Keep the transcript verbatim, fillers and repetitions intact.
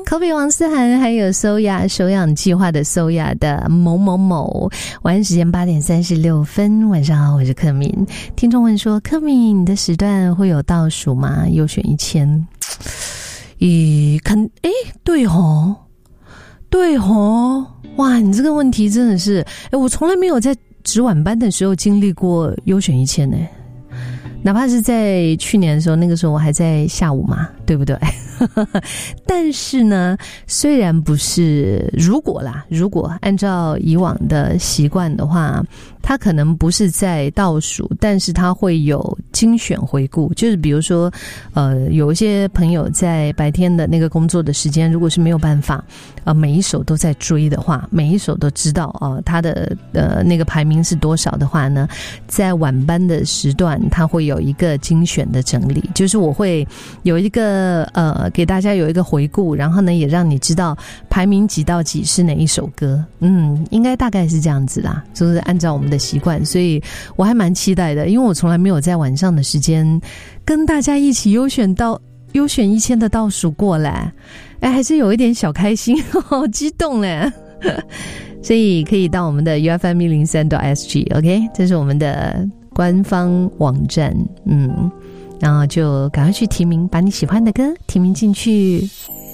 口比王思涵，还有搜雅手养计划的搜雅的某某某。晚安时间八点三十六分，晚上好，我是柯敏。听众问说，柯敏，你的时段会有倒数吗？优选一千？咦，看，诶，对吼，对吼，哇，你这个问题真的是，诶，我从来没有在值晚班的时候经历过优选一千呢。哪怕是在去年的时候，那个时候我还在下午嘛，对不对？但是呢，虽然不是，如果啦，如果按照以往的习惯的话，它可能不是在倒数，但是它会有精选回顾，就是比如说，呃，有一些朋友在白天的那个工作的时间，如果是没有办法，呃，每一首都在追的话，每一首都知道哦，他的呃那个排名是多少的话呢，在晚班的时段，它会有一个精选的整理，就是我会有一个呃给大家有一个回顾，然后呢也让你知道排名几到几是哪一首歌，嗯，应该大概是这样子啦，就是按照我们的习惯，所以我还蛮期待的，因为我从来没有在晚上的时间跟大家一起优选到优选一千的倒数过来，哎，还是有一点小开心，好激动嘞！所以可以到我们的 U F M 一零三 S G OK， 这是我们的官方网站，嗯，然后就赶快去提名，把你喜欢的歌提名进去。